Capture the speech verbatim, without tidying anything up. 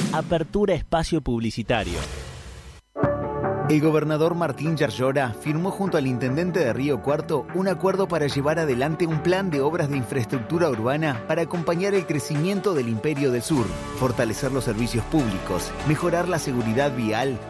Apertura espacio publicitario. El gobernador Martín Yarlora firmó junto al intendente de Río Cuarto un acuerdo para llevar adelante un plan de obras de infraestructura urbana para acompañar el crecimiento del Imperio del Sur, fortalecer los servicios públicos, mejorar la seguridad vial